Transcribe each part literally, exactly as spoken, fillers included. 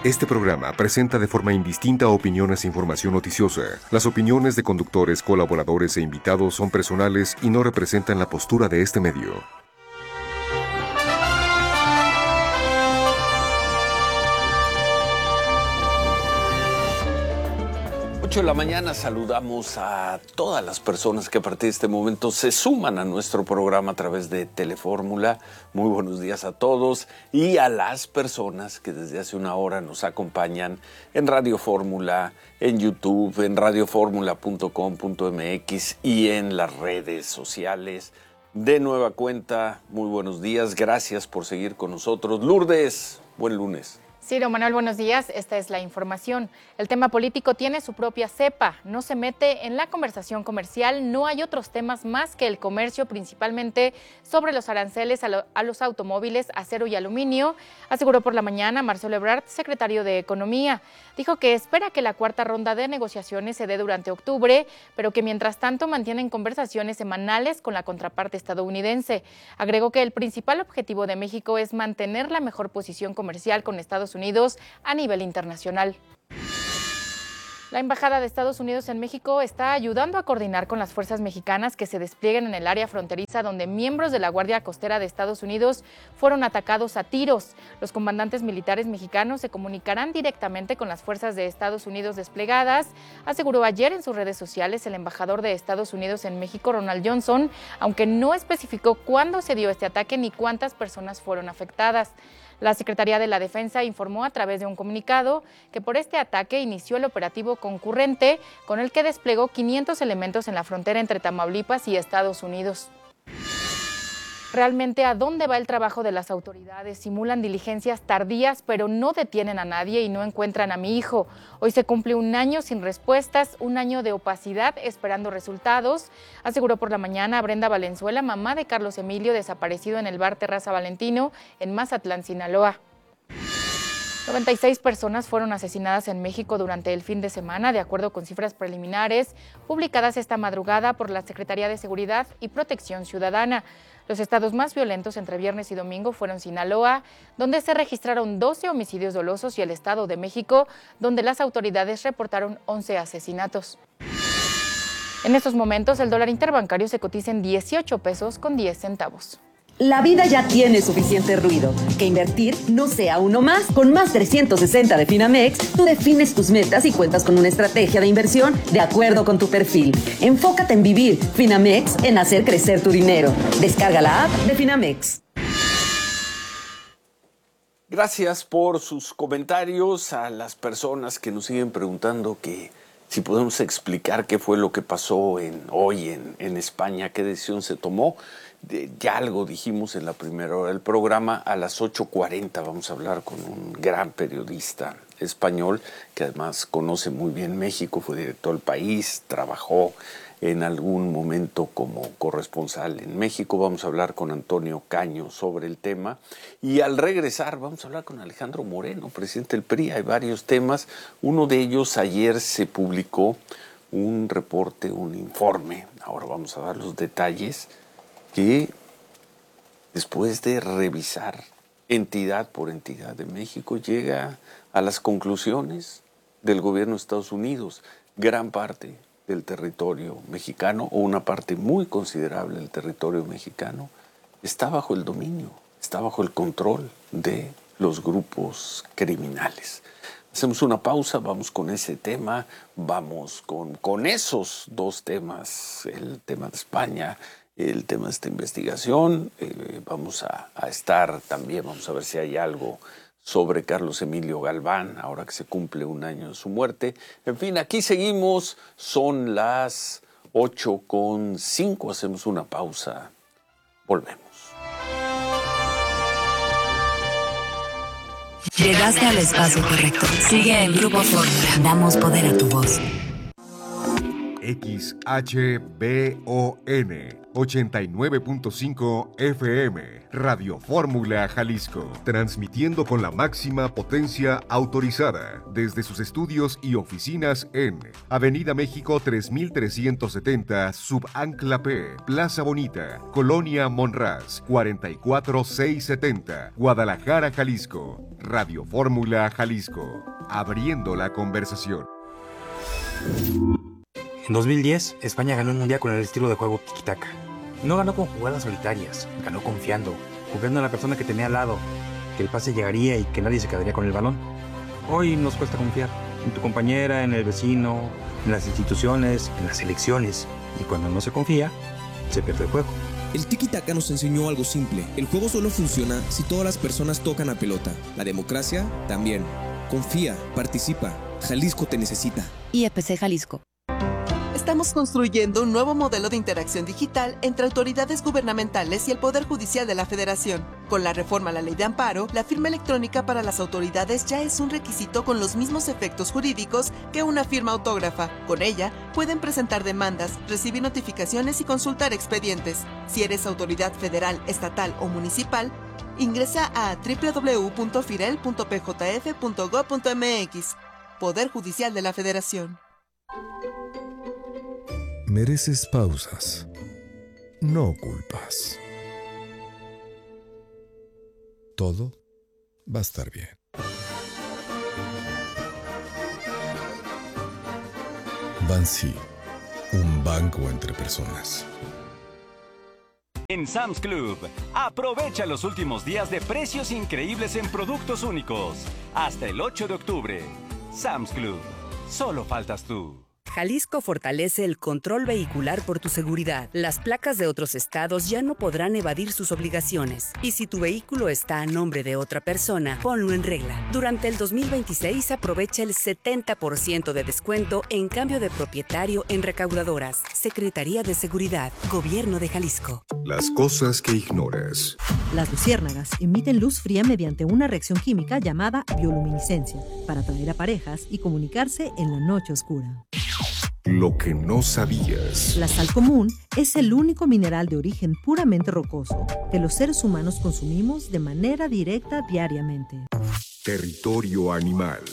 Este programa presenta de forma indistinta opiniones e información noticiosa. Las opiniones de conductores, colaboradores e invitados son personales y no representan la postura de este medio. ocho de la mañana saludamos a todas las personas que a partir de este momento se suman a nuestro programa a través de Telefórmula. Muy buenos días a todos y a las personas que desde hace una hora nos acompañan en Radio Fórmula, en YouTube, en radio fórmula punto com punto m x y en las redes sociales. De nueva cuenta, muy buenos días, gracias por seguir con nosotros. Lourdes, buen lunes. Ciro Manuel, buenos días. Esta es la información. El tema político tiene su propia cepa, no se mete en la conversación comercial, no hay otros temas más que el comercio, principalmente sobre los aranceles a, lo, a los automóviles, acero y aluminio, aseguró por la mañana Marcelo Ebrard, secretario de Economía. Dijo que espera que la cuarta ronda de negociaciones se dé durante octubre, pero que mientras tanto mantienen conversaciones semanales con la contraparte estadounidense. Agregó que el principal objetivo de México es mantener la mejor posición comercial con Estados Unidos a nivel internacional. La Embajada de Estados Unidos en México está ayudando a coordinar con las fuerzas mexicanas que se despliegan en el área fronteriza donde miembros de la Guardia Costera de Estados Unidos fueron atacados a tiros. Los comandantes militares mexicanos se comunicarán directamente con las fuerzas de Estados Unidos desplegadas, aseguró ayer en sus redes sociales el embajador de Estados Unidos en México, Ronald Johnson, aunque no especificó cuándo se dio este ataque ni cuántas personas fueron afectadas. La Secretaría de la Defensa informó a través de un comunicado que por este ataque inició el operativo concurrente con el que desplegó quinientos elementos en la frontera entre Tamaulipas y Estados Unidos. Realmente, ¿a dónde va el trabajo de las autoridades? Simulan diligencias tardías, pero no detienen a nadie y no encuentran a mi hijo. Hoy se cumple un año sin respuestas, un año de opacidad esperando resultados, aseguró por la mañana Brenda Valenzuela, mamá de Carlos Emilio, desaparecido en el bar Terraza Valentino, en Mazatlán, Sinaloa. noventa y seis personas fueron asesinadas en México durante el fin de semana, de acuerdo con cifras preliminares publicadas esta madrugada por la Secretaría de Seguridad y Protección Ciudadana. Los estados más violentos entre viernes y domingo fueron Sinaloa, donde se registraron doce homicidios dolosos, y el Estado de México, donde las autoridades reportaron once asesinatos. En estos momentos, el dólar interbancario se cotiza en dieciocho pesos con diez centavos. La vida ya tiene suficiente ruido. Que invertir no sea uno más. Con más trescientos sesenta de Finamex, tú defines tus metas y cuentas con una estrategia de inversión de acuerdo con tu perfil. Enfócate en vivir. Finamex, en hacer crecer tu dinero. Descarga la app de Finamex. Gracias por sus comentarios. A las personas que nos siguen preguntando que si podemos explicar qué fue lo que pasó en, hoy en, en España, qué decisión se tomó. De, ya algo dijimos en la primera hora del programa. A las ocho cuarenta vamos a hablar con un gran periodista español que además conoce muy bien México, fue director del País, trabajó en algún momento como corresponsal en México. Vamos a hablar con Antonio Caño sobre el tema y al regresar vamos a hablar con Alejandro Moreno, presidente del P R I. Hay varios temas, uno de ellos ayer se publicó un reporte, un informe, ahora vamos a dar los detalles, que después de revisar entidad por entidad de México llega a las conclusiones del gobierno de Estados Unidos. Gran parte del territorio mexicano, o una parte muy considerable del territorio mexicano, está bajo el dominio, está bajo el control de los grupos criminales. Hacemos una pausa, vamos con ese tema, vamos con, con esos dos temas, el tema de España, el tema de esta investigación. Eh, vamos a, a estar también, vamos a ver si hay algo sobre Carlos Emilio Galván, ahora que se cumple un año de su muerte. En fin, aquí seguimos, son las ocho con cinco, hacemos una pausa, volvemos. Llegaste al espacio correcto. Sigue en Grupo Fórmula. Damos poder a tu voz. X H B O N ochenta y nueve punto cinco F M, Radio Fórmula Jalisco, transmitiendo con la máxima potencia autorizada desde sus estudios y oficinas en Avenida México tres mil trescientos setenta, Subancla P, Plaza Bonita, Colonia Monraz, cuarenta y cuatro mil seiscientos setenta, Guadalajara, Jalisco. Radio Fórmula Jalisco, abriendo la conversación. En dos mil diez, España ganó el Mundial con el estilo de juego tiki-taka. No ganó con jugadas solitarias, ganó confiando, confiando en la persona que tenía al lado, que el pase llegaría y que nadie se quedaría con el balón. Hoy nos cuesta confiar en tu compañera, en el vecino, en las instituciones, en las elecciones. Y cuando no se confía, se pierde el juego. El tiki-taka nos enseñó algo simple. El juego solo funciona si todas las personas tocan la pelota. La democracia también. Confía, participa. Jalisco te necesita. I E P C Jalisco. Estamos construyendo un nuevo modelo de interacción digital entre autoridades gubernamentales y el Poder Judicial de la Federación. Con la reforma a la Ley de Amparo, la firma electrónica para las autoridades ya es un requisito con los mismos efectos jurídicos que una firma autógrafa. Con ella, pueden presentar demandas, recibir notificaciones y consultar expedientes. Si eres autoridad federal, estatal o municipal, ingresa a doble u doble u doble u punto firel punto p j f punto gob punto m x. Poder Judicial de la Federación. Mereces pausas, no culpas. Todo va a estar bien. Bansi, un banco entre personas. En Sam's Club, aprovecha los últimos días de precios increíbles en productos únicos. Hasta el ocho de octubre. Sam's Club, solo faltas tú. Jalisco fortalece el control vehicular por tu seguridad. Las placas de otros estados ya no podrán evadir sus obligaciones. Y si tu vehículo está a nombre de otra persona, ponlo en regla. Durante el dos mil veintiséis aprovecha el setenta por ciento de descuento en cambio de propietario en recaudadoras. Secretaría de Seguridad, Gobierno de Jalisco. Las cosas que ignoras. Las luciérnagas emiten luz fría mediante una reacción química llamada bioluminiscencia para atraer a parejas y comunicarse en la noche oscura. Lo que no sabías. La sal común es el único mineral de origen puramente rocoso que los seres humanos consumimos de manera directa diariamente. Territorio animal.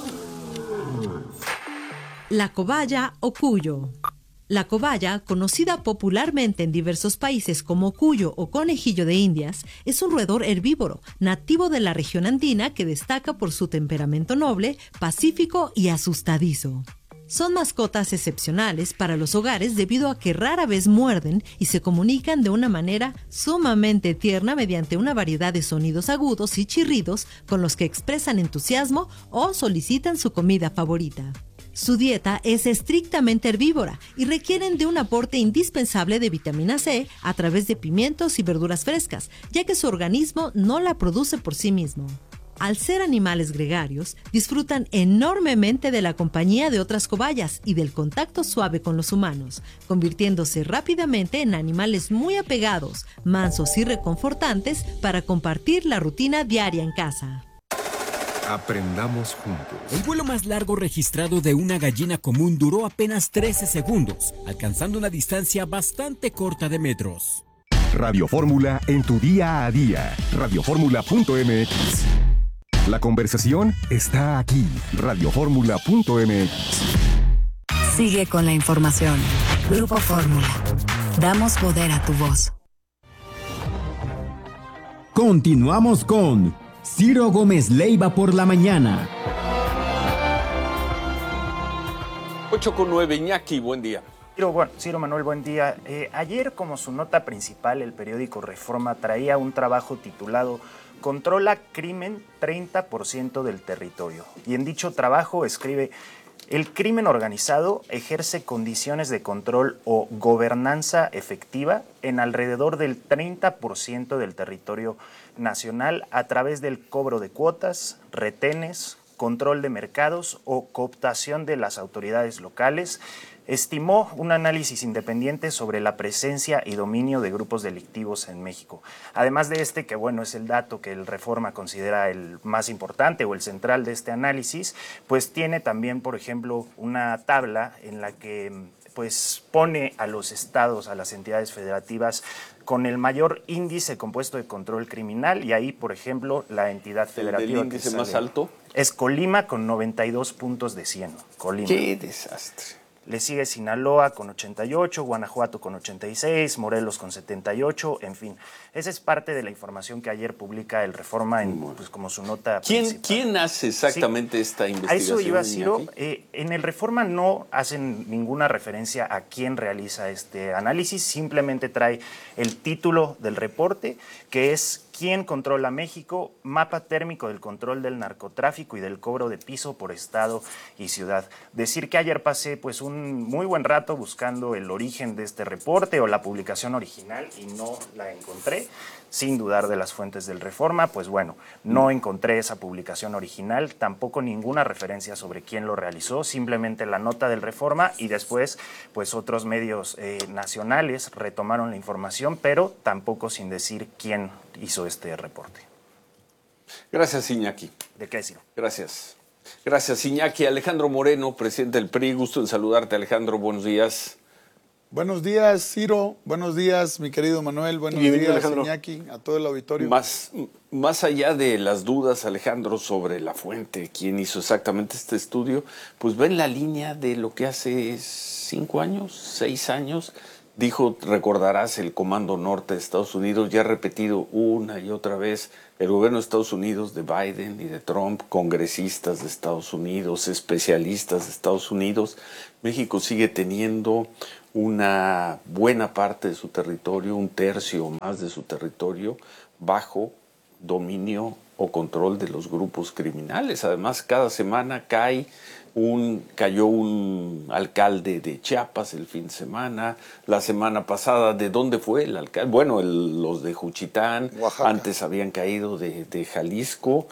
La cobaya o cuyo. La cobaya, conocida popularmente en diversos países como cuyo o conejillo de Indias, es un roedor herbívoro nativo de la región andina que destaca por su temperamento noble, pacífico y asustadizo. Son mascotas excepcionales para los hogares debido a que rara vez muerden y se comunican de una manera sumamente tierna mediante una variedad de sonidos agudos y chirridos con los que expresan entusiasmo o solicitan su comida favorita. Su dieta es estrictamente herbívora y requieren de un aporte indispensable de vitamina C a través de pimientos y verduras frescas, ya que su organismo no la produce por sí mismo. Al ser animales gregarios, disfrutan enormemente de la compañía de otras cobayas y del contacto suave con los humanos, convirtiéndose rápidamente en animales muy apegados, mansos y reconfortantes para compartir la rutina diaria en casa. Aprendamos juntos. El vuelo más largo registrado de una gallina común duró apenas trece segundos, alcanzando una distancia bastante corta de metros. Radio Fórmula en tu día a día. radio fórmula punto m x. La conversación está aquí. radio fórmula punto m x. Sigue con la información. Grupo Fórmula. Damos poder a tu voz. Continuamos con Ciro Gómez Leiva por la mañana. ocho con nueve, Iñaki, buen día. Ciro, bueno, Ciro Manuel, buen día. Eh, ayer, como su nota principal, el periódico Reforma traía un trabajo titulado Controla crimen treinta por ciento del territorio. Y en dicho trabajo escribe: el crimen organizado ejerce condiciones de control o gobernanza efectiva en alrededor del treinta por ciento del territorio nacional a través del cobro de cuotas, retenes, control de mercados o cooptación de las autoridades locales. Estimó un análisis independiente sobre la presencia y dominio de grupos delictivos en México. Además de este, que bueno, es el dato que el Reforma considera el más importante o el central de este análisis, pues tiene también, por ejemplo, una tabla en la que pues pone a los estados, a las entidades federativas con el mayor índice compuesto de control criminal, y ahí, por ejemplo, la entidad federativa ¿El índice que más sale alto? Es Colima con noventa y dos puntos de cien. Colima. ¡Qué desastre! Le sigue Sinaloa con ochenta y ocho, Guanajuato con ochenta y seis, Morelos con setenta y ocho, en fin. Esa es parte de la información que ayer publica el Reforma en, pues, como su nota ¿Quién, principal. ¿Quién hace exactamente sí. esta investigación? A eso iba, Ciro. Eh, en el Reforma no hacen ninguna referencia a quién realiza este análisis, simplemente trae el título del reporte, que es ¿Quién controla México? Mapa térmico del control del narcotráfico y del cobro de piso por estado y ciudad. Decir que ayer pasé pues un muy buen rato buscando el origen de este reporte o la publicación original y no la encontré, sin dudar de las fuentes del Reforma, pues bueno, no encontré esa publicación original, tampoco ninguna referencia sobre quién lo realizó, simplemente la nota del Reforma, y después pues otros medios eh, nacionales retomaron la información, pero tampoco sin decir quién hizo este reporte. Gracias, Iñaki. ¿De qué decir? Gracias. Gracias, Iñaki. Alejandro Moreno, presidente del P R I, gusto en saludarte, Alejandro, buenos días. Buenos días, Ciro. Buenos días, mi querido Manuel. Buenos días, Alejandro. Iñaki, a todo el auditorio. Más, más allá de las dudas, Alejandro, sobre la fuente, quién hizo exactamente este estudio, pues ven la línea de lo que hace cinco años, seis años, dijo, recordarás, el Comando Norte de Estados Unidos, ya ha repetido una y otra vez, el gobierno de Estados Unidos, de Biden y de Trump, congresistas de Estados Unidos, especialistas de Estados Unidos, México sigue teniendo una buena parte de su territorio, un tercio más de su territorio, bajo dominio o control de los grupos criminales. Además, cada semana cae un, cayó un alcalde de Chiapas el fin de semana. La semana pasada, ¿de dónde fue el alcalde? Bueno, el, los de Juchitán, Oaxaca. Antes habían caído de, de Jalisco.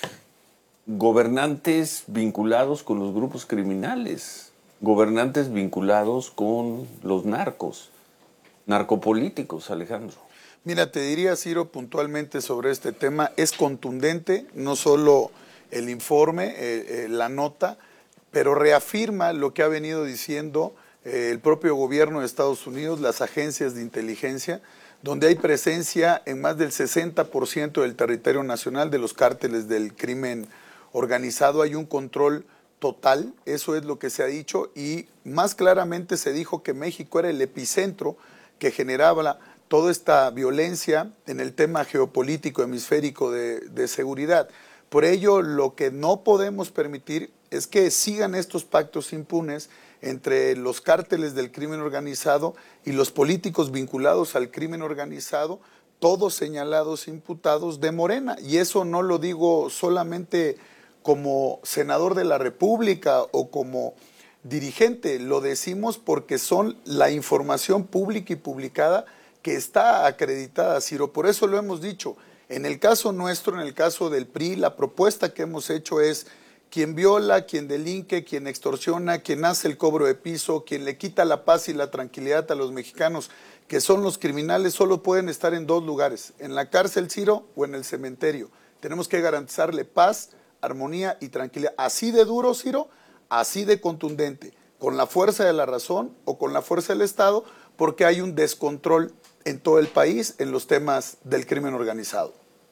Gobernantes vinculados con los grupos criminales. Gobernantes vinculados con los narcos, narcopolíticos, Alejandro. Mira, te diría, Ciro, puntualmente sobre este tema, es contundente, no solo el informe, eh, eh, la nota, pero reafirma lo que ha venido diciendo eh, el propio gobierno de Estados Unidos, las agencias de inteligencia, donde hay presencia en más del sesenta por ciento del territorio nacional de los cárteles del crimen organizado. Hay un control total, eso es lo que se ha dicho, y más claramente se dijo que México era el epicentro que generaba toda esta violencia en el tema geopolítico hemisférico de, de seguridad. Por ello, lo que no podemos permitir es que sigan estos pactos impunes entre los cárteles del crimen organizado y los políticos vinculados al crimen organizado, todos señalados, imputados de Morena. Y eso no lo digo solamente como senador de la República o como dirigente, lo decimos porque son la información pública y publicada que está acreditada, Ciro. Por eso lo hemos dicho. En el caso nuestro, en el caso del P R I, la propuesta que hemos hecho es quien viola, quien delinque, quien extorsiona, quien hace el cobro de piso, quien le quita la paz y la tranquilidad a los mexicanos, que son los criminales, solo pueden estar en dos lugares, en la cárcel, Ciro, o en el cementerio. Tenemos que garantizarle paz, armonía y tranquilidad. Así de duro, Ciro, así de contundente, con la fuerza de la razón o con la fuerza del Estado, porque hay un descontrol en todo el país en los temas del crimen organizado.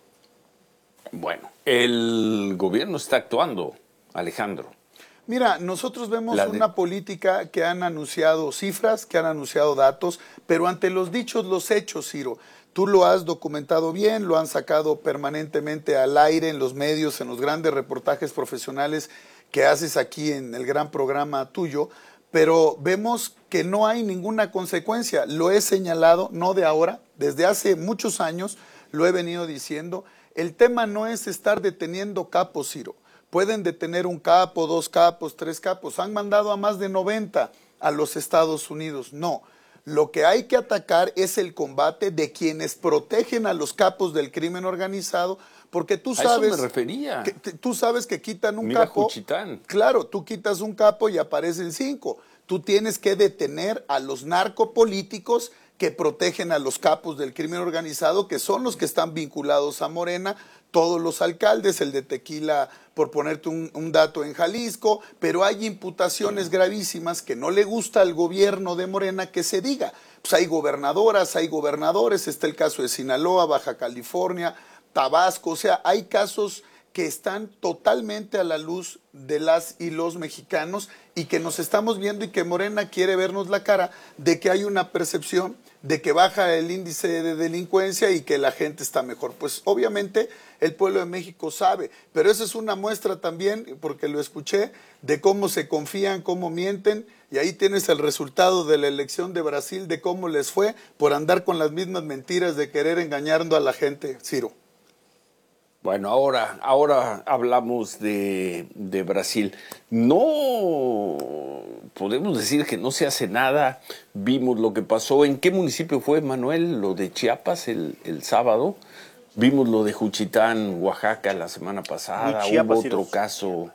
Bueno, el gobierno está actuando, Alejandro. Mira, nosotros vemos de... una política que han anunciado cifras, que han anunciado datos, pero ante los dichos, los hechos, Ciro. Tú lo has documentado bien, lo han sacado permanentemente al aire en los medios, en los grandes reportajes profesionales que haces aquí en el gran programa tuyo, pero vemos que no hay ninguna consecuencia. Lo he señalado, no de ahora, desde hace muchos años, lo he venido diciendo. El tema no es estar deteniendo capos, Ciro. Pueden detener un capo, dos capos, tres capos. Han mandado a más de noventa a los Estados Unidos. No. Lo que hay que atacar es el combate de quienes protegen a los capos del crimen organizado, porque tú sabes, a eso me refería. Que, tú sabes que quitan un Mira capo. Juchitán. Claro, tú quitas un capo y aparecen cinco. Tú tienes que detener a los narcopolíticos que protegen a los capos del crimen organizado, que son los que están vinculados a Morena, todos los alcaldes, el de Tequila, por ponerte un, un dato, en Jalisco, pero hay imputaciones gravísimas que no le gusta al gobierno de Morena que se diga. Pues hay gobernadoras, hay gobernadores, está el caso de Sinaloa, Baja California, Tabasco, o sea, hay casos que están totalmente a la luz de las y los mexicanos y que nos estamos viendo y que Morena quiere vernos la cara de que hay una percepción de que baja el índice de delincuencia y que la gente está mejor. Pues obviamente el pueblo de México sabe, pero esa es una muestra también, porque lo escuché, de cómo se confían, cómo mienten, y ahí tienes el resultado de la elección de Brasil, de cómo les fue por andar con las mismas mentiras de querer engañando a la gente, Ciro. Bueno, ahora, ahora hablamos de, de Brasil. No podemos decir que no se hace nada. Vimos lo que pasó. ¿En qué municipio fue, Manuel? Lo de Chiapas el, el sábado. Vimos lo de Juchitán, Oaxaca, la semana pasada. Chiapas, Hubo otro caso.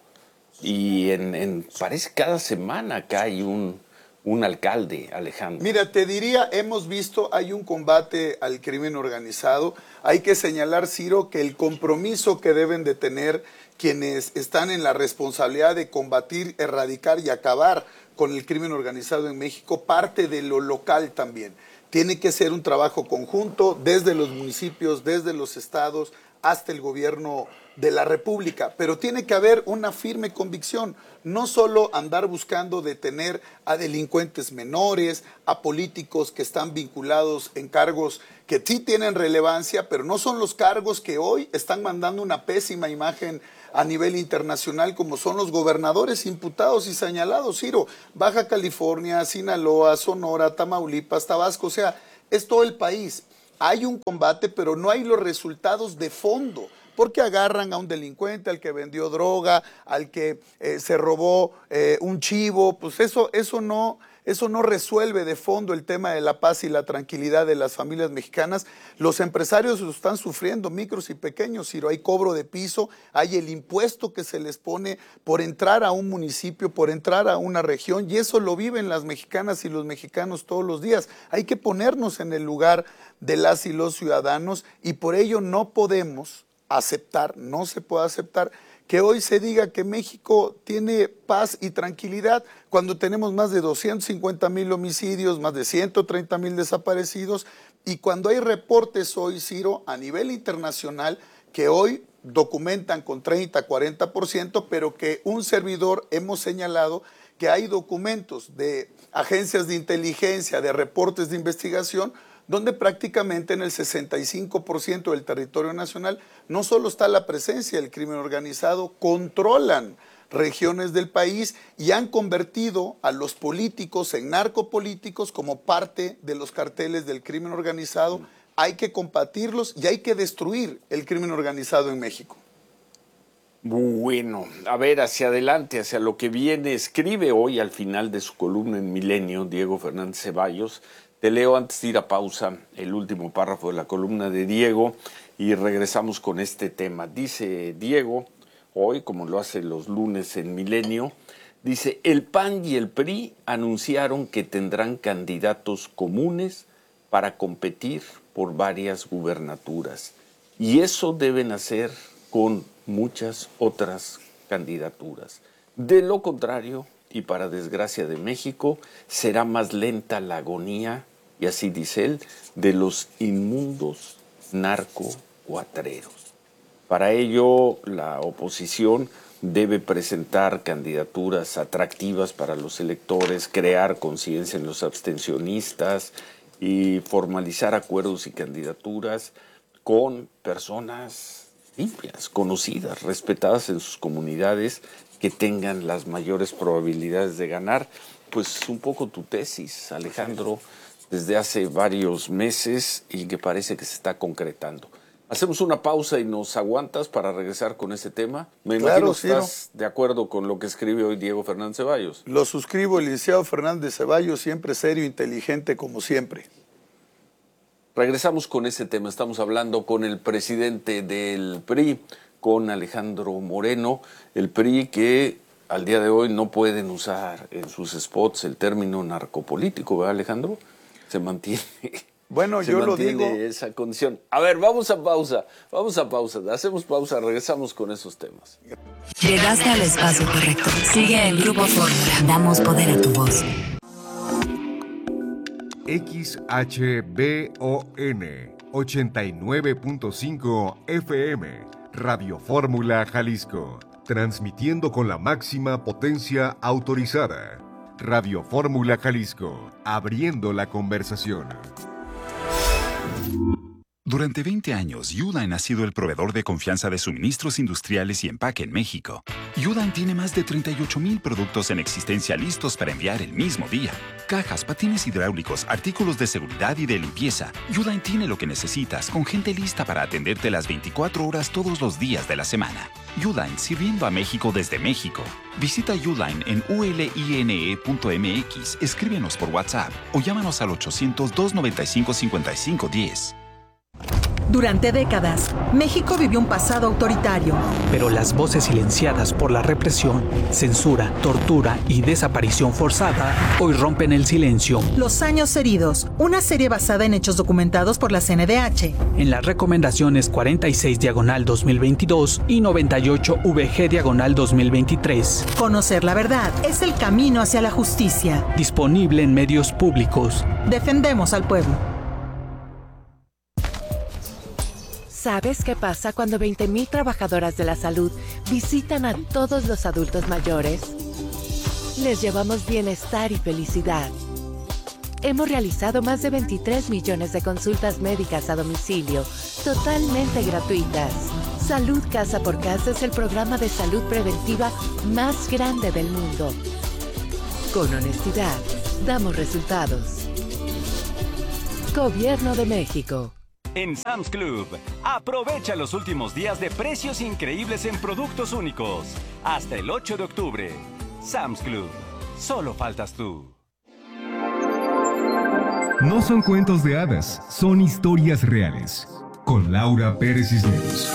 Y en, en parece cada semana acá hay un, un alcalde, Alejandro. Mira, te diría, hemos visto, hay un combate al crimen organizado. Hay que señalar, Ciro, que el compromiso que deben de tener quienes están en la responsabilidad de combatir, erradicar y acabar con el crimen organizado en México parte de lo local también. Tiene que ser un trabajo conjunto desde los municipios, desde los estados, hasta el gobierno de la República, pero tiene que haber una firme convicción, no solo andar buscando detener a delincuentes menores, a políticos que están vinculados en cargos que sí tienen relevancia, pero no son los cargos que hoy están mandando una pésima imagen a nivel internacional, como son los gobernadores imputados y señalados, Ciro, Baja California, Sinaloa, Sonora, Tamaulipas, Tabasco, o sea, es todo el país. Hay un combate, pero no hay los resultados de fondo, porque agarran a un delincuente, al que vendió droga, al que eh, se robó eh, un chivo, pues eso, eso, no, eso no resuelve de fondo el tema de la paz y la tranquilidad de las familias mexicanas. Los empresarios lo están sufriendo, micros y pequeños, Ciro, hay cobro de piso, hay el impuesto que se les pone por entrar a un municipio, por entrar a una región, y eso lo viven las mexicanas y los mexicanos todos los días. Hay que ponernos en el lugar de las y los ciudadanos, y por ello no podemos aceptar, no se puede aceptar que hoy se diga que México tiene paz y tranquilidad cuando tenemos más de doscientos cincuenta mil homicidios, más de ciento treinta mil desaparecidos, y cuando hay reportes hoy, Ciro, a nivel internacional, que hoy documentan con treinta, cuarenta por ciento, pero que un servidor hemos señalado que hay documentos de agencias de inteligencia, de reportes de investigación, donde prácticamente en el sesenta y cinco por ciento del territorio nacional no solo está la presencia del crimen organizado, controlan regiones del país y han convertido a los políticos en narcopolíticos como parte de los carteles del crimen organizado. Hay que combatirlos y hay que destruir el crimen organizado en México. Bueno, a ver, hacia adelante, hacia lo que viene, escribe hoy al final de su columna en Milenio, Diego Fernández Ceballos. Te leo antes de ir a pausa el último párrafo de la columna de Diego y regresamos con este tema. Dice Diego, hoy, como lo hace los lunes en Milenio, dice, el P A N y el P R I anunciaron que tendrán candidatos comunes para competir por varias gubernaturas. Y eso deben hacer con muchas otras candidaturas. De lo contrario, y para desgracia de México, será más lenta la agonía, y así dice él, de los inmundos narcocuatreros. Para ello, la oposición debe presentar candidaturas atractivas para los electores, crear conciencia en los abstencionistas y formalizar acuerdos y candidaturas con personas limpias, conocidas, respetadas en sus comunidades, que tengan las mayores probabilidades de ganar. Pues un poco tu tesis, Alejandro, desde hace varios meses y que parece que se está concretando. Hacemos una pausa y nos aguantas para regresar con ese tema. Me imagino Claro, que estás de acuerdo con lo que escribe hoy Diego Fernández Ceballos. Lo suscribo, el licenciado Fernández Ceballos, siempre serio, inteligente como siempre. Regresamos con ese tema. Estamos hablando con el presidente del P R I, con Alejandro Moreno, el P R I que al día de hoy no pueden usar en sus spots el término narcopolítico, ¿verdad, Alejandro? se mantiene. Bueno, se yo lo mantiene digo. esa condición. A ver, vamos a pausa, vamos a pausa, hacemos pausa, regresamos con esos temas. Llegaste al espacio correcto. Sigue el Grupo Fórmula. Damos poder a tu voz. X H B O N ochenta y nueve punto cinco F M, Radio Fórmula Jalisco, transmitiendo con la máxima potencia autorizada. Radio Fórmula Jalisco, abriendo la conversación. Durante veinte años, Uline ha sido el proveedor de confianza de suministros industriales y empaque en México. Uline tiene más de treinta y ocho mil productos en existencia listos para enviar el mismo día. Cajas, patines hidráulicos, artículos de seguridad y de limpieza. Uline tiene lo que necesitas, con gente lista para atenderte las veinticuatro horas todos los días de la semana. Uline, sirviendo a México desde México. Visita Uline en u l i n e punto m x, escríbenos por WhatsApp o llámanos al ochocientos, doscientos noventa y cinco, cincuenta y cinco diez. Durante décadas, México vivió un pasado autoritario. Pero las voces silenciadas por la represión, censura, tortura y desaparición forzada hoy rompen el silencio. Los años heridos, una serie basada en hechos documentados por la C N D H. En las recomendaciones cuarenta y seis diagonal dos mil veintidós y noventa y ocho V G diagonal dos mil veintitrés. Conocer la verdad es el camino hacia la justicia. Disponible en medios públicos. Defendemos al pueblo. ¿Sabes qué pasa cuando veinte mil trabajadoras de la salud visitan a todos los adultos mayores? Les llevamos bienestar y felicidad. Hemos realizado más de veintitrés millones de consultas médicas a domicilio, totalmente gratuitas. Salud Casa por Casa es el programa de salud preventiva más grande del mundo. Con honestidad, damos resultados. Gobierno de México. En Sam's Club, aprovecha los últimos días de precios increíbles en productos únicos. Hasta el ocho de octubre. Sam's Club. Solo faltas tú. No son cuentos de hadas, son historias reales. Con Laura Pérez Cisneros.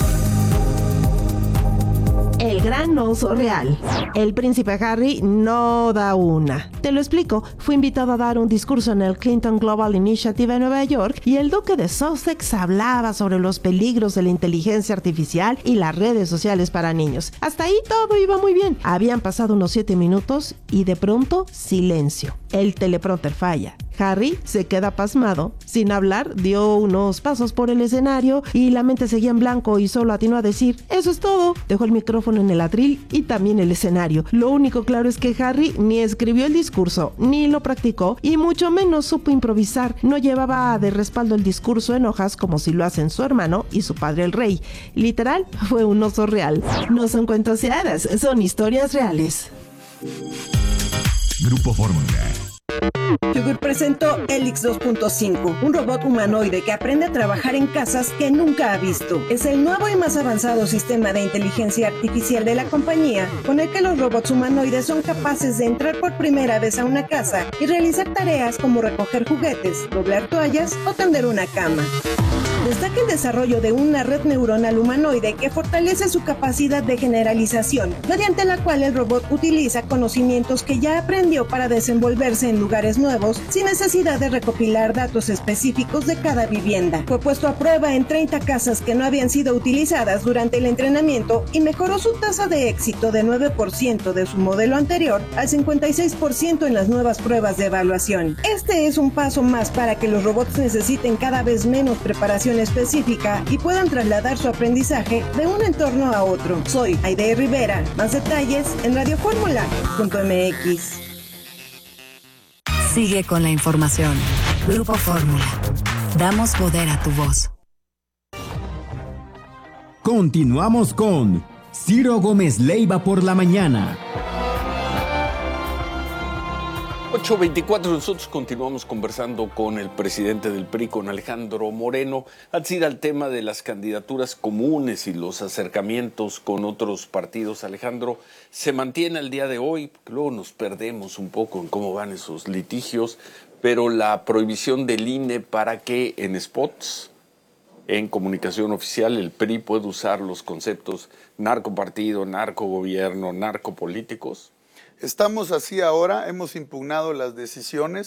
El gran oso real. El príncipe Harry no da una. Te lo explico. Fue invitado a dar un discurso en el Clinton Global Initiative en Nueva York y el duque de Sussex hablaba sobre los peligros de la inteligencia artificial y las redes sociales para niños. Hasta ahí todo iba muy bien. Habían pasado unos siete minutos y de pronto silencio. El teleprompter falla. Harry se queda pasmado. Sin hablar, dio unos pasos por el escenario y la mente seguía en blanco y solo atinó a decir: eso es todo. Dejó el micrófono en el atril y también el escenario. Lo único claro es que Harry ni escribió el discurso, ni lo practicó y mucho menos supo improvisar. No llevaba de respaldo el discurso en hojas como si lo hacen su hermano y su padre el rey. Literal, fue un oso real. No son cuentos de hadas, son historias reales. Grupo Fórmula. Yogur presentó Helix dos punto cinco, un robot humanoide que aprende a trabajar en casas que nunca ha visto. Es el nuevo y más avanzado sistema de inteligencia artificial de la compañía, con el que los robots humanoides son capaces de entrar por primera vez a una casa y realizar tareas como recoger juguetes, doblar toallas o tender una cama. Destaca el desarrollo de una red neuronal humanoide que fortalece su capacidad de generalización, mediante la cual el robot utiliza conocimientos que ya aprendió para desenvolverse en lugares nuevos sin necesidad de recopilar datos específicos de cada vivienda. Fue puesto a prueba en treinta casas que no habían sido utilizadas durante el entrenamiento y mejoró su tasa de éxito de nueve por ciento de su modelo anterior al cincuenta y seis por ciento en las nuevas pruebas de evaluación. Este es un paso más para que los robots necesiten cada vez menos preparación específica y puedan trasladar su aprendizaje de un entorno a otro. Soy Aide Rivera. Más detalles en radio fórmula punto m x. Sigue con la información. Grupo Fórmula. Damos poder a tu voz. Continuamos con Ciro Gómez Leiva por la mañana. ocho veinticuatro, nosotros continuamos conversando con el presidente del P R I, con Alejandro Moreno, al decir al tema de las candidaturas comunes y los acercamientos con otros partidos. Alejandro, se mantiene el día de hoy, porque luego nos perdemos un poco en cómo van esos litigios, pero la prohibición del I N E para que en spots, en comunicación oficial, el P R I pueda usar los conceptos narcopartido, narcogobierno, narcopolíticos. Estamos así ahora, hemos impugnado las decisiones,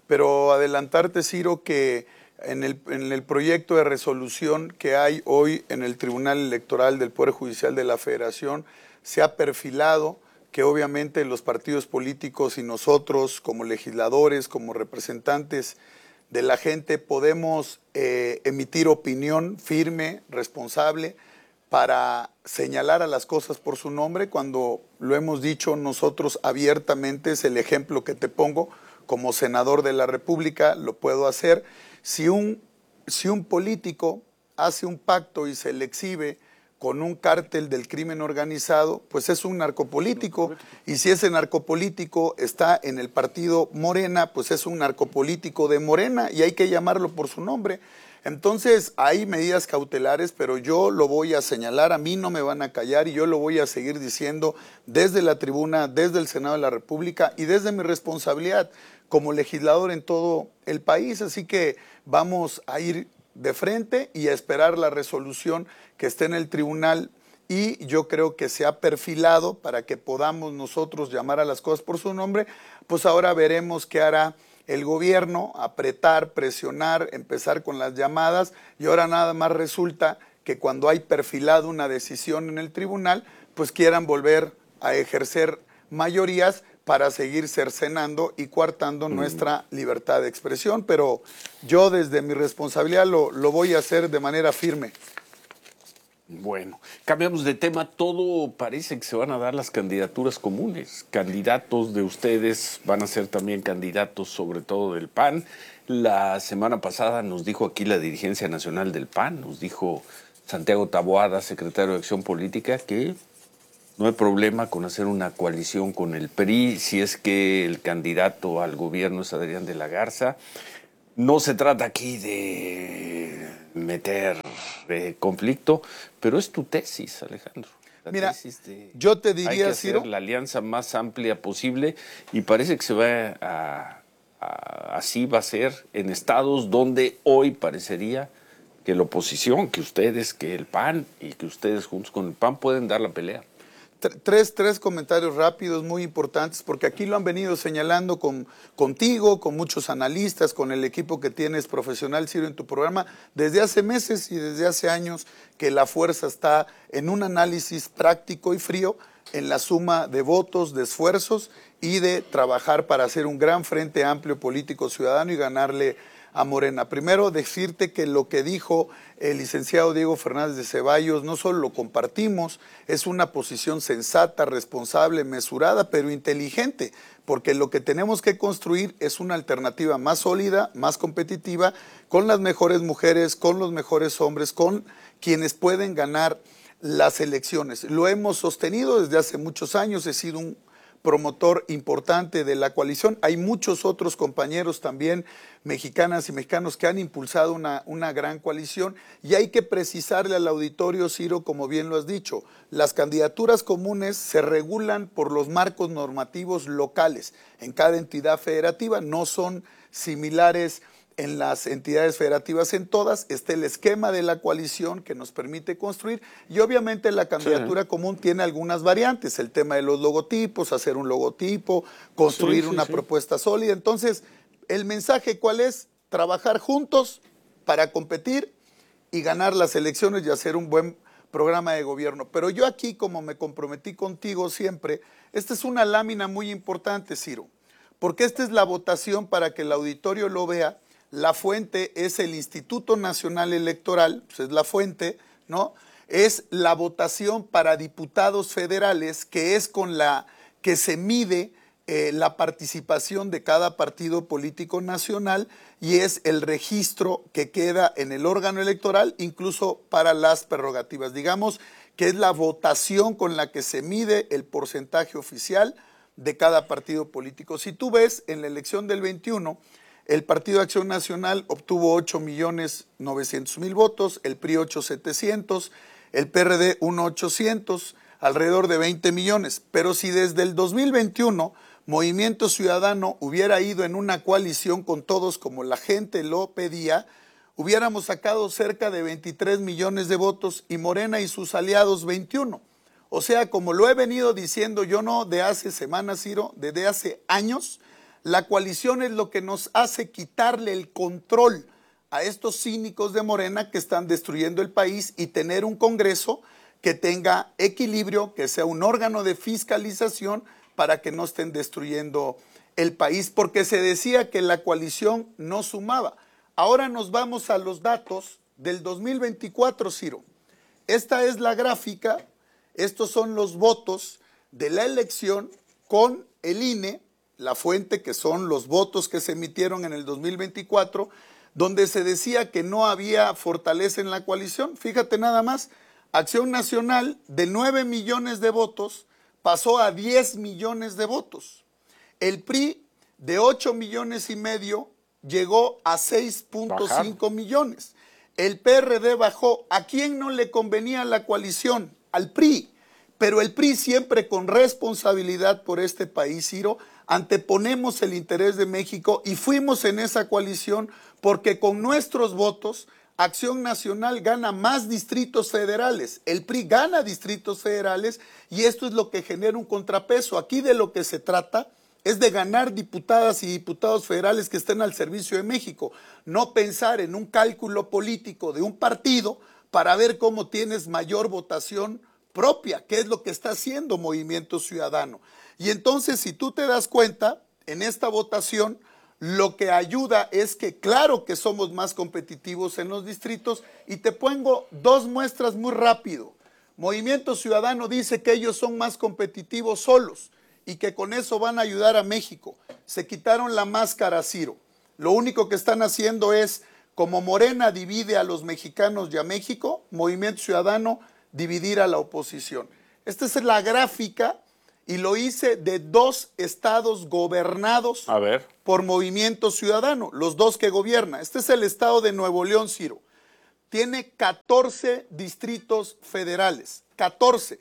pero adelantarte, Ciro, que en el, en el proyecto de resolución que hay hoy en el Tribunal Electoral del Poder Judicial de la Federación, se ha perfilado que obviamente los partidos políticos y nosotros como legisladores, como representantes de la gente, podemos eh, emitir opinión firme, responsable, para señalar a las cosas por su nombre. Cuando lo hemos dicho nosotros abiertamente, es el ejemplo que te pongo, como senador de la República lo puedo hacer. Si un, si un político hace un pacto y se le exhibe con un cártel del crimen organizado, pues es un narcopolítico, y si ese narcopolítico está en el partido Morena, pues es un narcopolítico de Morena, y hay que llamarlo por su nombre. Entonces hay medidas cautelares, pero yo lo voy a señalar, a mí no me van a callar, y yo lo voy a seguir diciendo desde la tribuna, desde el Senado de la República y desde mi responsabilidad como legislador en todo el país. Así que vamos a ir de frente y a esperar la resolución que esté en el tribunal, y yo creo que se ha perfilado para que podamos nosotros llamar a las cosas por su nombre. Pues ahora veremos qué hará el gobierno, apretar, presionar, empezar con las llamadas, y ahora nada más resulta que cuando hay perfilado una decisión en el tribunal, pues quieran volver a ejercer mayorías para seguir cercenando y coartando mm. nuestra libertad de expresión. Pero yo desde mi responsabilidad lo, lo voy a hacer de manera firme. Bueno, cambiamos de tema. Todo parece que se van a dar las candidaturas comunes. Candidatos de ustedes van a ser también candidatos, sobre todo del P A N. La semana pasada nos dijo aquí la dirigencia nacional del P A N, nos dijo Santiago Taboada, secretario de Acción Política, que no hay problema con hacer una coalición con el P R I si es que el candidato al gobierno es Adrián de la Garza. No se trata aquí de meter eh, conflicto, pero es tu tesis, Alejandro. La Mira, tesis de, yo te diría, hay que hacer Ciro, la alianza más amplia posible, y parece que se va a, a, así va a ser en estados donde hoy parecería que la oposición, que ustedes, que el P A N y que ustedes juntos con el P A N pueden dar la pelea. Tres, tres comentarios rápidos muy importantes, porque aquí lo han venido señalando con, contigo, con muchos analistas, con el equipo que tienes profesional, Ciro, en tu programa, desde hace meses y desde hace años, que la fuerza está en un análisis práctico y frío, en la suma de votos, de esfuerzos y de trabajar para hacer un gran frente amplio político ciudadano y ganarle a Morena. Primero, decirte que lo que dijo el licenciado Diego Fernández de Ceballos no solo lo compartimos, es una posición sensata, responsable, mesurada, pero inteligente, porque lo que tenemos que construir es una alternativa más sólida, más competitiva, con las mejores mujeres, con los mejores hombres, con quienes pueden ganar las elecciones. Lo hemos sostenido desde hace muchos años, he sido un promotor importante de la coalición. Hay muchos otros compañeros también, mexicanas y mexicanos, que han impulsado una, una gran coalición, y hay que precisarle al auditorio, Ciro, como bien lo has dicho, las candidaturas comunes se regulan por los marcos normativos locales en cada entidad federativa, no son similares en las entidades federativas en todas. Está el esquema de la coalición que nos permite construir, y obviamente la candidatura sí. común tiene algunas variantes, el tema de los logotipos, hacer un logotipo, construir sí, sí, una sí. propuesta sólida. Entonces, el mensaje ¿cuál es? Trabajar juntos para competir y ganar las elecciones y hacer un buen programa de gobierno. Pero yo aquí, como me comprometí contigo siempre, esta es una lámina muy importante, Ciro, porque esta es la votación para que el auditorio lo vea. La fuente es el Instituto Nacional Electoral, pues es la fuente, ¿no? Es la votación para diputados federales, que es con la que se mide eh, la participación de cada partido político nacional, y es el registro que queda en el órgano electoral, incluso para las prerrogativas. Digamos que es la votación con la que se mide el porcentaje oficial de cada partido político. Si tú ves en la elección del veintiuno, el Partido de Acción Nacional obtuvo ocho millones novecientos mil votos, el P R I ocho millones setecientos mil, el P R D uno millones ochocientos mil, alrededor de veinte millones. Pero si desde el dos mil veintiuno Movimiento Ciudadano hubiera ido en una coalición con todos como la gente lo pedía, hubiéramos sacado cerca de veintitrés millones de votos, y Morena y sus aliados veintiuno. O sea, como lo he venido diciendo yo no de hace semanas, Ciro, desde hace años, La coalición es lo que nos hace quitarle el control a estos cínicos de Morena que están destruyendo el país y tener un Congreso que tenga equilibrio, que sea un órgano de fiscalización para que no estén destruyendo el país, porque se decía que la coalición no sumaba. Ahora nos vamos a los datos del dos mil veinticuatro, Ciro. Esta es la gráfica, estos son los votos de la elección con el I N E, la fuente que son los votos que se emitieron en el dos mil veinticuatro, donde se decía que no había fortaleza en la coalición. Fíjate nada más, Acción Nacional de nueve millones de votos pasó a diez millones de votos. El P R I de ocho millones y medio llegó a seis punto cinco millones. El P R D bajó. ¿A quién no le convenía la coalición? Al P R I. Pero el P R I siempre con responsabilidad por este país, Ciro, anteponemos el interés de México y fuimos en esa coalición porque con nuestros votos Acción Nacional gana más distritos federales, el P R I gana distritos federales y esto es lo que genera un contrapeso. Aquí de lo que se trata es de ganar diputadas y diputados federales que estén al servicio de México, no pensar en un cálculo político de un partido para ver cómo tienes mayor votación propia, que es lo que está haciendo Movimiento Ciudadano. Y entonces, si tú te das cuenta, en esta votación, lo que ayuda es que claro que somos más competitivos en los distritos y te pongo dos muestras muy rápido. Movimiento Ciudadano dice que ellos son más competitivos solos y que con eso van a ayudar a México. Se quitaron la máscara, Ciro. Lo único que están haciendo es, como Morena divide a los mexicanos y a México, Movimiento Ciudadano dividir a la oposición. Esta es la gráfica y lo hice de dos estados gobernados a ver. por Movimiento Ciudadano, los dos que gobierna. Este es el estado de Nuevo León, Ciro. Tiene catorce distritos federales, catorce.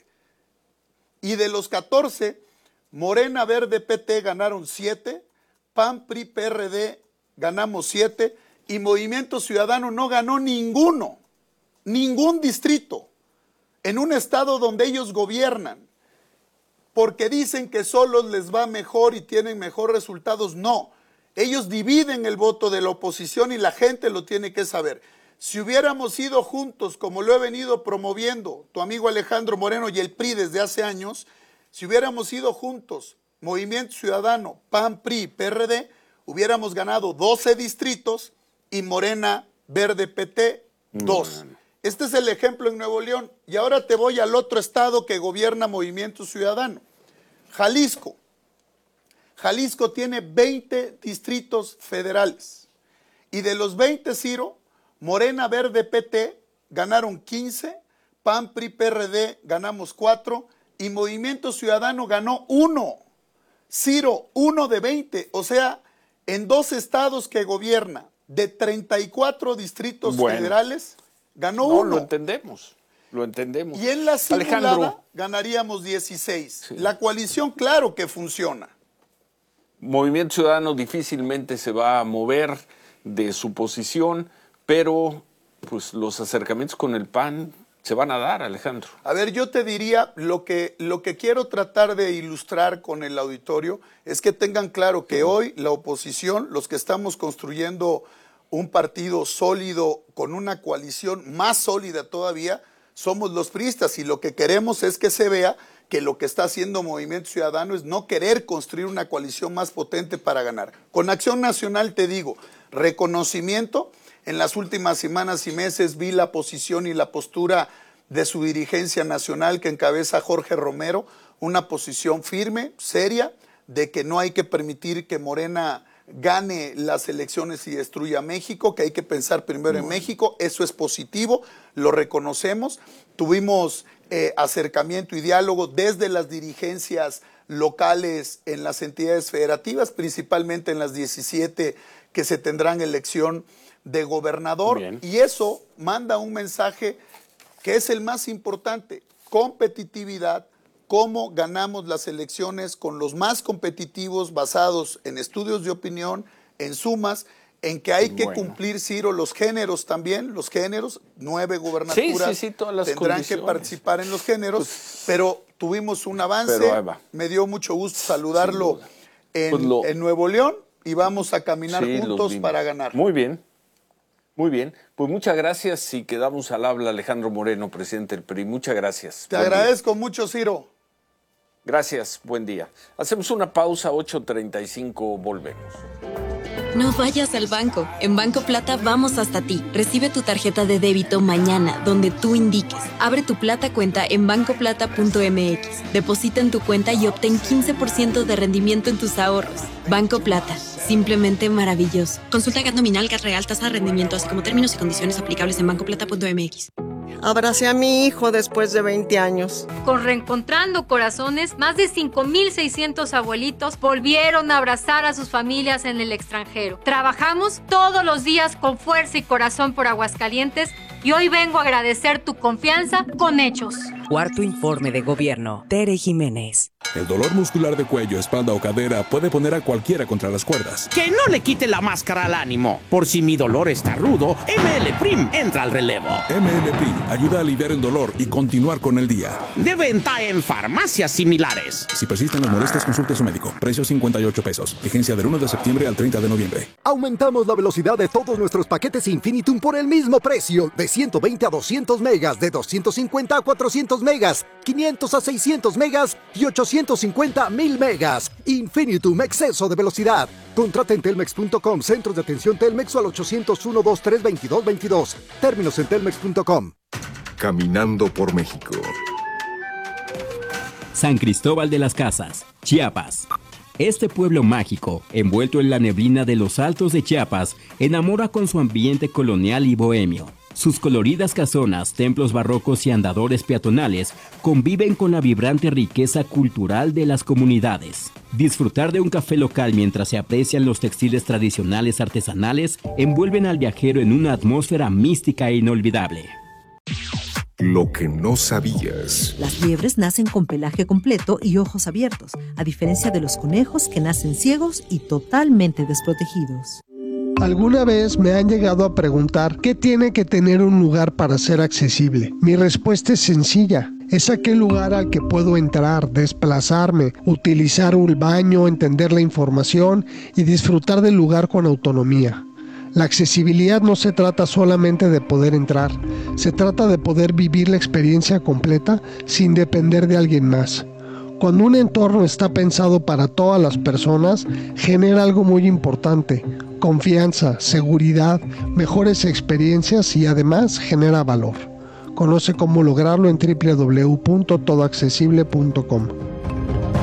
Y de los catorce, Morena, Verde, P T ganaron siete, P A N, P R I, P R D ganamos siete y Movimiento Ciudadano no ganó ninguno, ningún distrito en un estado donde ellos gobiernan. Porque dicen que solos les va mejor y tienen mejores resultados. No, ellos dividen el voto de la oposición y la gente lo tiene que saber. Si hubiéramos ido juntos, como lo he venido promoviendo tu amigo Alejandro Moreno y el P R I desde hace años, si hubiéramos ido juntos, Movimiento Ciudadano, P A N, P R I, P R D, hubiéramos ganado doce distritos y Morena, Verde, P T, dos. Mm. Este es el ejemplo en Nuevo León. Y ahora te voy al otro estado que gobierna Movimiento Ciudadano, Jalisco. Jalisco tiene veinte distritos federales. Y de los veinte, Ciro, Morena, Verde, P T ganaron quince, P A N, P R I, P R D ganamos cuatro y Movimiento Ciudadano ganó uno. Ciro, uno de veinte. O sea, en dos estados que gobierna, de treinta y cuatro distritos bueno. federales, ganó no, uno. Lo entendemos, lo entendemos. Y en la simulada Alejandro, ganaríamos dieciséis. Sí. La coalición, claro que funciona. Movimiento Ciudadano difícilmente se va a mover de su posición, pero pues los acercamientos con el P A N se van a dar, Alejandro. A ver, yo te diría, lo que, lo que quiero tratar de ilustrar con el auditorio es que tengan claro que hoy la oposición, los que estamos construyendo un partido sólido con una coalición más sólida todavía, somos los priistas y lo que queremos es que se vea que lo que está haciendo Movimiento Ciudadano es no querer construir una coalición más potente para ganar. Con Acción Nacional te digo, reconocimiento, en las últimas semanas y meses vi la posición y la postura de su dirigencia nacional que encabeza Jorge Romero, una posición firme, seria, de que no hay que permitir que Morena gane las elecciones y destruya México, que hay que pensar primero en México, eso es positivo, lo reconocemos. Tuvimos eh, acercamiento y diálogo desde las dirigencias locales en las entidades federativas, principalmente en las diecisiete que se tendrán elección de gobernador. Bien. Y eso manda un mensaje que es el más importante, competitividad, cómo ganamos las elecciones con los más competitivos basados en estudios de opinión, en sumas, en que hay que bueno. cumplir, Ciro, los géneros también, los géneros, nueve gubernaturas sí, sí, sí, todas las tendrán que participar en los géneros, pues, pero tuvimos un avance, me dio mucho gusto saludarlo en, pues lo... en Nuevo León y vamos a caminar sí, juntos para ganar. Muy bien, muy bien. Pues muchas gracias y quedamos al habla. Alejandro Moreno, presidente del P R I. Muchas gracias. Te buen agradezco día. mucho, Ciro. Gracias, buen día. Hacemos una pausa, ocho treinta y cinco, volvemos. No vayas al banco. En Banco Plata vamos hasta ti. Recibe tu tarjeta de débito mañana, donde tú indiques. Abre tu Plata cuenta en banco plata punto m x. Deposita en tu cuenta y obtén quince por ciento de rendimiento en tus ahorros. Banco Plata. Simplemente maravilloso. Consulta G A T nominal, G A T real, tasa de rendimiento, así como términos y condiciones aplicables en banco plata punto m x. Abracé a mi hijo después de veinte años. Con Reencontrando Corazones, más de cinco mil seiscientos abuelitos volvieron a abrazar a sus familias en el extranjero. Trabajamos todos los días con fuerza y corazón por Aguascalientes y hoy vengo a agradecer tu confianza con hechos. Cuarto informe de gobierno. Tere Jiménez. El dolor muscular de cuello, espalda o cadera puede poner a cualquiera contra las cuerdas. Que no le quite la máscara al ánimo. Por si mi dolor está rudo, M L Prim entra al relevo. M L Prim ayuda a aliviar el dolor y continuar con el día. De venta en farmacias similares. Si persisten las molestias, consulte a su médico. Precio cincuenta y ocho pesos. Vigencia del uno de septiembre al treinta de noviembre. Aumentamos la velocidad de todos nuestros paquetes Infinitum por el mismo precio. De ciento veinte a doscientos megas, de doscientos cincuenta a cuatrocientos megas, quinientos a seiscientos megas y ochocientos cincuenta a mil megas. Infinitum, exceso de velocidad. Contrata en telmex punto com, centros de atención Telmex o al ochocientos uno, veintitrés, veintidós, veintidós. Términos en telmex punto com. Caminando por México. San Cristóbal de las Casas, Chiapas. Este pueblo mágico, envuelto en la neblina de los Altos de Chiapas, enamora con su ambiente colonial y bohemio. Sus coloridas casonas, templos barrocos y andadores peatonales conviven con la vibrante riqueza cultural de las comunidades. Disfrutar de un café local mientras se aprecian los textiles tradicionales artesanales envuelven al viajero en una atmósfera mística e inolvidable. Lo que no sabías. Las liebres nacen con pelaje completo y ojos abiertos, a diferencia de los conejos que nacen ciegos y totalmente desprotegidos. Alguna vez me han llegado a preguntar qué tiene que tener un lugar para ser accesible. Mi respuesta es sencilla. Es aquel lugar al que puedo entrar, desplazarme, utilizar un baño, entender la información y disfrutar del lugar con autonomía. La accesibilidad no se trata solamente de poder entrar, se trata de poder vivir la experiencia completa sin depender de alguien más. Cuando un entorno está pensado para todas las personas, genera algo muy importante: confianza, seguridad, mejores experiencias y además genera valor. Conoce cómo lograrlo en doble u doble u doble u punto todo accesible punto com.